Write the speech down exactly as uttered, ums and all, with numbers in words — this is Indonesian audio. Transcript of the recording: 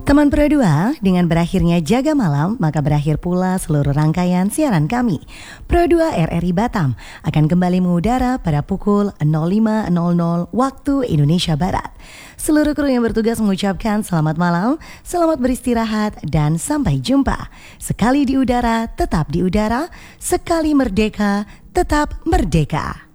Teman Pro dua, dengan berakhirnya Jaga Malam, maka berakhir pula seluruh rangkaian siaran kami. Pro dua R R I Batam akan kembali mengudara pada pukul nol lima nol nol waktu Indonesia Barat. Seluruh kru yang bertugas mengucapkan selamat malam, selamat beristirahat, dan sampai jumpa. Sekali di udara, tetap di udara. Sekali merdeka, tetap merdeka.